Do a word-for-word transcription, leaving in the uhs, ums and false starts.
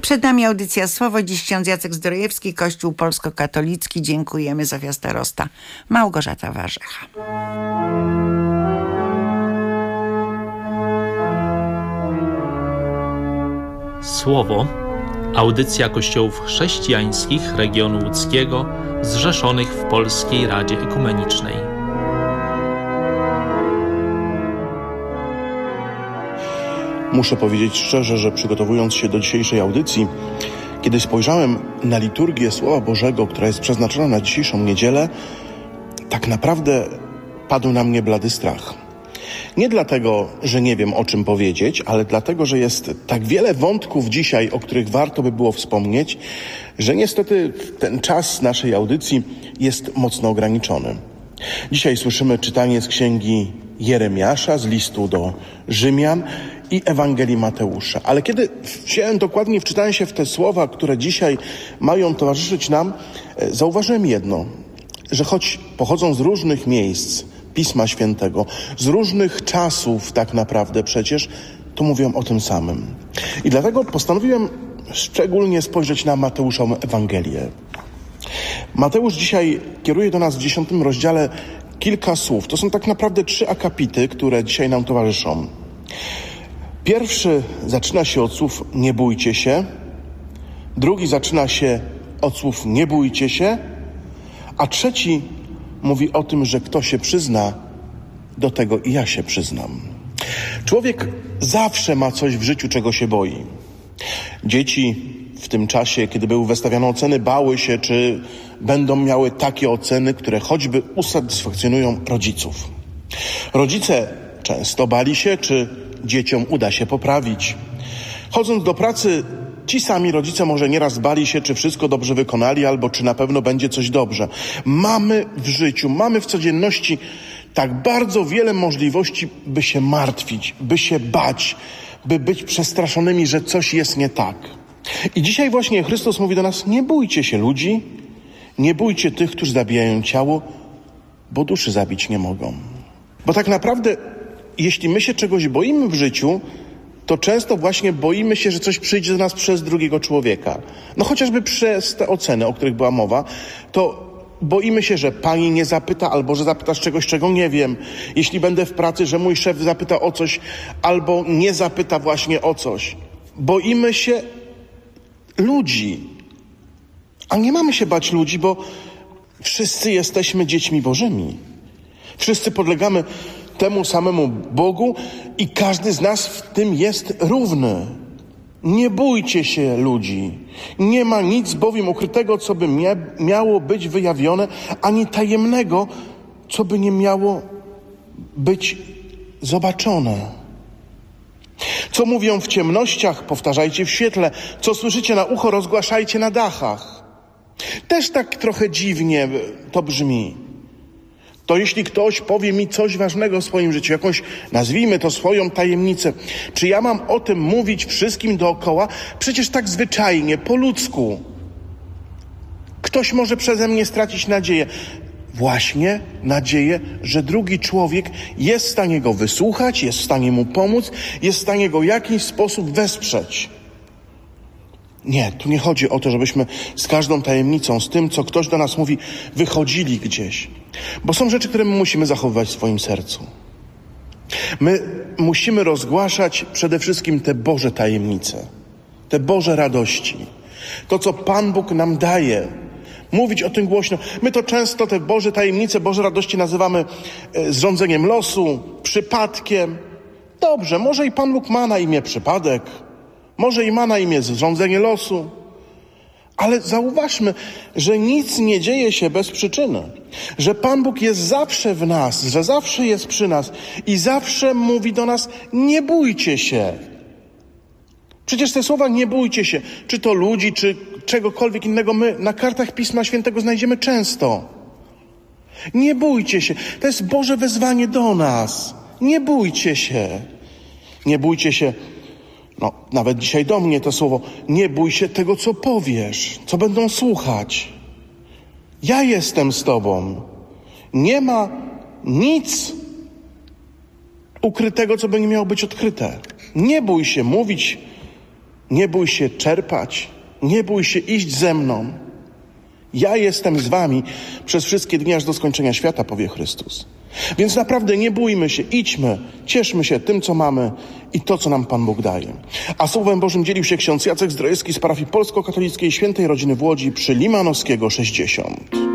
Przed nami audycja Słowo. Dziś ksiądz Jacek Zdrojewski, Kościół Polsko-Katolicki. Dziękujemy. Zofia Starosta, Małgorzata Warzecha. Słowo. Audycja kościołów chrześcijańskich regionu łódzkiego zrzeszonych w Polskiej Radzie Ekumenicznej. Muszę powiedzieć szczerze, że przygotowując się do dzisiejszej audycji, kiedy spojrzałem na liturgię Słowa Bożego, która jest przeznaczona na dzisiejszą niedzielę, tak naprawdę padł na mnie blady strach. Nie dlatego, że nie wiem, o czym powiedzieć, ale dlatego, że jest tak wiele wątków dzisiaj, o których warto by było wspomnieć, że niestety ten czas naszej audycji jest mocno ograniczony. Dzisiaj słyszymy czytanie z księgi Jeremiasza, z listu do Rzymian i Ewangelii Mateusza. Ale kiedy wziąłem dokładnie, wczytałem się w te słowa, które dzisiaj mają towarzyszyć nam, zauważyłem jedno, że choć pochodzą z różnych miejsc Pisma Świętego, z różnych czasów tak naprawdę przecież, to mówią o tym samym. I dlatego postanowiłem szczególnie spojrzeć na Mateuszową Ewangelię. Mateusz dzisiaj kieruje do nas w dziesiątym rozdziale kilka słów. To są tak naprawdę trzy akapity, które dzisiaj nam towarzyszą. Pierwszy zaczyna się od słów nie bójcie się, drugi zaczyna się od słów nie bójcie się, a trzeci mówi o tym, że kto się przyzna, do tego i ja się przyznam. Człowiek zawsze ma coś w życiu, czego się boi. Dzieci w tym czasie, kiedy były wystawiane oceny, bały się, czy będą miały takie oceny, które choćby usatysfakcjonują rodziców. Rodzice często bali się, czy dzieciom uda się poprawić. Chodząc do pracy, ci sami rodzice może nieraz bali się, czy wszystko dobrze wykonali, albo czy na pewno będzie coś dobrze. Mamy w życiu, mamy w codzienności tak bardzo wiele możliwości, by się martwić, by się bać, by być przestraszonymi, że coś jest nie tak. I dzisiaj właśnie Chrystus mówi do nas, nie bójcie się ludzi, nie bójcie tych, którzy zabijają ciało, bo duszy zabić nie mogą. Bo tak naprawdę, jeśli my się czegoś boimy w życiu, to często właśnie boimy się, że coś przyjdzie do nas przez drugiego człowieka. No chociażby przez te oceny, o których była mowa, to boimy się, że pani nie zapyta, albo że zapytasz czegoś, czego nie wiem. Jeśli będę w pracy, że mój szef zapyta o coś, albo nie zapyta właśnie o coś. Boimy się ludzi. A nie mamy się bać ludzi, bo wszyscy jesteśmy dziećmi Bożymi. Wszyscy podlegamy temu samemu Bogu i każdy z nas w tym jest równy. Nie bójcie się ludzi. Nie ma nic bowiem ukrytego, co by mia- miało być wyjawione, ani tajemnego, co by nie miało być zobaczone. Co mówią w ciemnościach, powtarzajcie w świetle. Co słyszycie na ucho, rozgłaszajcie na dachach. Też tak trochę dziwnie to brzmi. To jeśli ktoś powie mi coś ważnego w swoim życiu, jakąś, nazwijmy to, swoją tajemnicę, czy ja mam o tym mówić wszystkim dookoła? Przecież tak zwyczajnie, po ludzku. Ktoś może przeze mnie stracić nadzieję. Właśnie nadzieję, że drugi człowiek jest w stanie go wysłuchać, jest w stanie mu pomóc, jest w stanie go w jakiś sposób wesprzeć. Nie, tu nie chodzi o to, żebyśmy z każdą tajemnicą, z tym, co ktoś do nas mówi, wychodzili gdzieś. Bo są rzeczy, które my musimy zachowywać w swoim sercu. My musimy rozgłaszać przede wszystkim te Boże tajemnice, te Boże radości. To, co Pan Bóg nam daje. Mówić o tym głośno. My to często te Boże tajemnice, Boże radości nazywamy e, zrządzeniem losu, przypadkiem. Dobrze, może i Pan Bóg ma na imię przypadek. Może i ma na imię zrządzenie losu. Ale zauważmy, że nic nie dzieje się bez przyczyny. Że Pan Bóg jest zawsze w nas, że zawsze jest przy nas i zawsze mówi do nas, nie bójcie się. Przecież te słowa nie bójcie się, czy to ludzi, czy czegokolwiek innego, my na kartach Pisma Świętego znajdziemy często. Nie bójcie się. To jest Boże wezwanie do nas. Nie bójcie się. Nie bójcie się. No, nawet dzisiaj do mnie to słowo, nie bój się tego, co powiesz, co będą słuchać. Ja jestem z tobą. Nie ma nic ukrytego, co by nie miało być odkryte. Nie bój się mówić Nie bój się czerpać, nie bój się iść ze mną. Ja jestem z wami przez wszystkie dni aż do skończenia świata, powie Chrystus. Więc naprawdę nie bójmy się, idźmy, cieszmy się tym, co mamy i to, co nam Pan Bóg daje. A Słowem Bożym dzielił się ksiądz Jacek Zdrojewski z parafii polsko-katolickiej Świętej Rodziny w Łodzi przy Limanowskiego sześćdziesiąt.